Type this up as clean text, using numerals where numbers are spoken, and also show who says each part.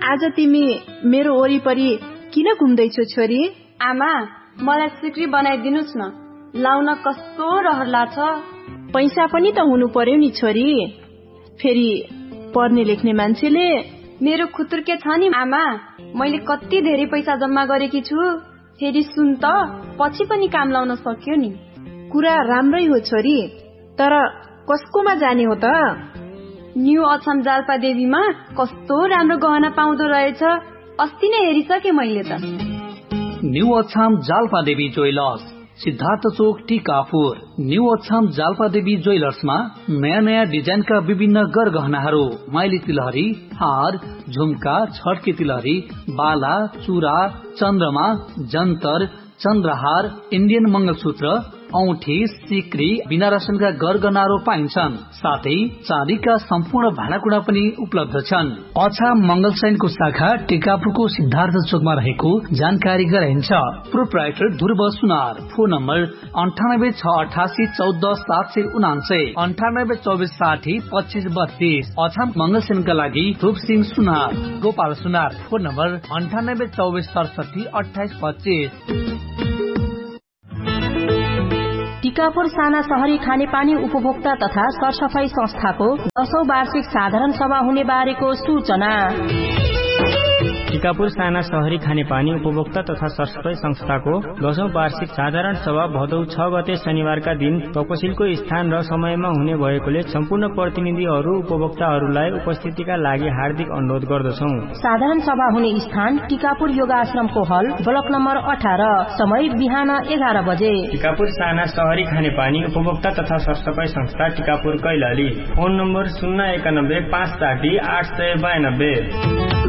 Speaker 1: आज तिमी मेरो वरिपरि किन घुम्दैछौ छोरी?
Speaker 2: आमा, मलाई सिक्री बनाइदिनुस् न, लाउन कस्तो रहर लाग्छ।
Speaker 1: पैसा पनि त हुनु पर्यो नि छोरी, फेरि पढ्ने लेख्ने मान्छेले।
Speaker 2: मेरो खुतुर्के छ नि आमा, मैले कति धेरै पैसा जम्मा गरेकी छु। फेरि सुन त, पछि पनि काम लाउन सक्यो नि।
Speaker 1: कुरा राम्रै हो छोरी, तर कसकोमा जाने हो त?
Speaker 2: न्यू अछाम जाल्पा देवीमा कस्तो राम्रो गहना पाउँदो रहेछ, अस्ति नै हेरिसके मैले त।
Speaker 3: न्यू अछाम जाल्पा देवी ज्वेलर्स, सिद्धार्थ चोक, टिकापुर। न्यू अछाम जाल्पा देवी ज्वेलर्समा नयाँ नयाँ डिजाइनका विभिन्न गरगहनाहरू, माइली तिलहरी, हार, झुम्का, छड्के तिलहरी, बाला, चुरा, चन्द्रमा, जन्तर, चन्द्रहार, इन्डियन मंगलसूत्र, औठी, सिक्री, बिना रसनका गरगहनाहरू पाइन्छन्। साथै चाँदीका सम्पूर्ण भाँडाकुँडा पनि उपलब्ध छन्। अछाम मंगल सैनको शाखा टिकापुरको सिद्धार्थ चोकमा रहेको जानकारी गराइन्छ। प्रोप्राइटर ध्रुव सुनार। Phone number 9868 14 779, 98 24 60 25 32। अछाम मंगल सैनका लागि रूपसिंह सुनार। गोपाल सुनार। Phone number 98 24 67 28 25।
Speaker 4: टिकापुर साना शहरी खानेपानी उपभोक्ता तथा सरसफाई संस्थाको 10औं वार्षिक साधारण सभा हुने बारेको सूचना।
Speaker 5: टिकापुर साना शहरी खानेपानी उपभोक्ता तथा सरसफाई संस्थाको 10औं वार्षिक साधारण सभा भदौ 6 गते शनिबारका दिन तपसिलको स्थान र समयमा हुने भएकोले सम्पूर्ण प्रतिनिधिहरू उपभोक्ताहरूलाई उपस्थितिका लागि हार्दिक अनुरोध गर्दछौं।
Speaker 4: साधारण सभा हुने स्थान टिकापुर योगाश्रमको हल, ब्लक नम्बर 18, समय बिहान 11 बजे।
Speaker 5: टिकापुर साना शहरी खानेपानी उपभोक्ता तथा सरसफाई संस्था टिकापुर कैलाली। Phone number 091 560 892।